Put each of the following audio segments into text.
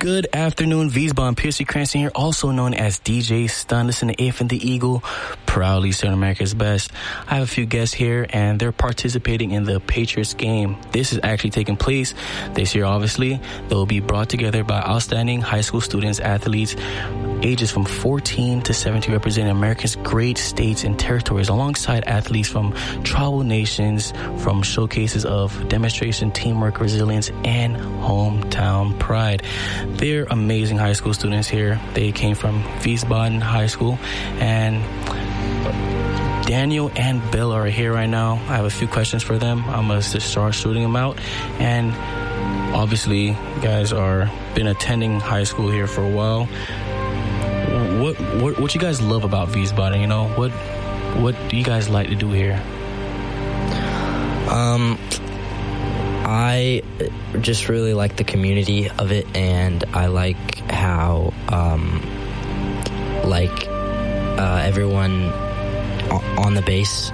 Good afternoon, Wiesbaden. Piercy Cranston here, also known as DJ Stun. Listen to If and the Eagle, proudly Southern America's best. I have a few guests here, and they're participating in the Patriots game. This is actually taking place this year, obviously. They'll be brought together by outstanding high school students, athletes, ages from 14 to 17, representing America's great states and territories, alongside athletes from tribal nations, from showcases of demonstration, teamwork, resilience, and hometown pride. They're amazing high school students here. They came from Wiesbaden High School, and Daniel and Bill are here right now. I have a few questions for them. I'm going to start shooting them out. And obviously, you guys are been attending high school here for a while. What you guys love about Wiesbaden? You know, what do you guys like to do here? I just really like the community of it, and I like how everyone on the base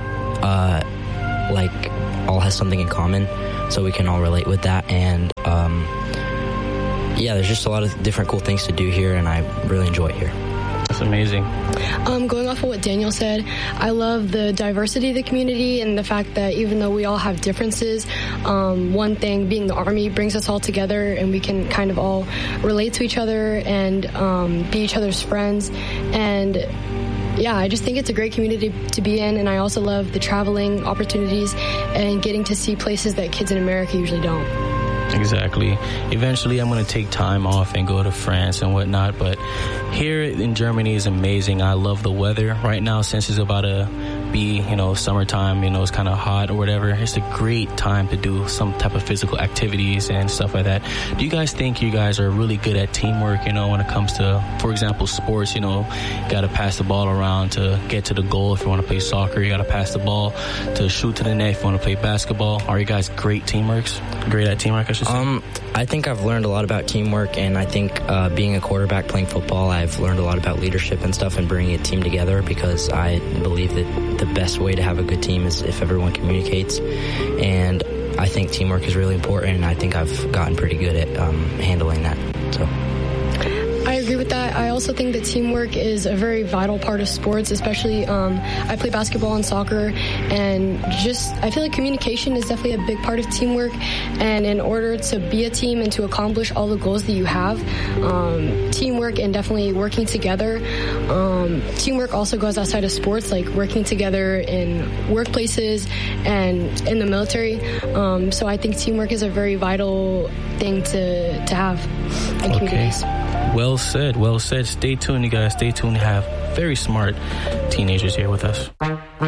all has something in common, so we can all relate with that. And there's just a lot of different cool things to do here, and I really enjoy it here. That's amazing. Going off of what Daniel said, I love the diversity of the community and the fact that even though we all have differences, one thing being the Army brings us all together, and we can kind of all relate to each other and be each other's friends. And yeah, I just think it's a great community to be in, and I also love the traveling opportunities and getting to see places that kids in America usually don't. Exactly. Eventually, I'm going to take time off and go to France and whatnot, but here in Germany is amazing. I love the weather right now, since it's about to be, summertime, it's kind of hot or whatever. It's a great time to do some type of physical activities and stuff like that. Do you guys think you guys are really good at teamwork, when it comes to, for example, sports? You got to pass the ball around to get to the goal. If you want to play soccer, you got to pass the ball to shoot to the net. If you want to play basketball, are you guys great at teamwork, I should say? I think I've learned a lot about teamwork, and I think being a quarterback playing football, I've learned a lot about leadership and stuff and bringing a team together, because I believe that the best way to have a good team is if everyone communicates. And I think teamwork is really important, and I think I've gotten pretty good at handling that. So I agree with that. I also think that teamwork is a very vital part of sports, especially I play basketball and soccer, and I feel like communication is definitely a big part of teamwork. And in order to be a team and to accomplish all the goals that you have, teamwork and definitely working together. Teamwork also goes outside of sports, like working together in workplaces and in the military. So I think teamwork is a very vital thing to have in communities. Well said. Well said. Stay tuned, you guys. Stay tuned. We have very smart teenagers here with us.